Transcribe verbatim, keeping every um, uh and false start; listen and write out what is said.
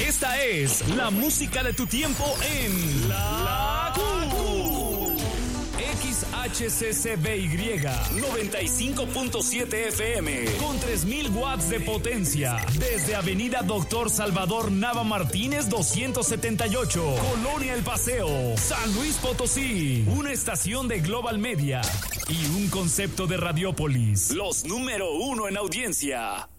Esta es la música de tu tiempo en La Q. X H C C B Y noventa y cinco punto siete F M con tres mil watts de potencia desde Avenida Doctor Salvador Nava Martínez doscientos setenta y ocho, Colonia El Paseo, San Luis Potosí. Una estación de Global Media y un concepto de Radiópolis, los número uno en audiencia.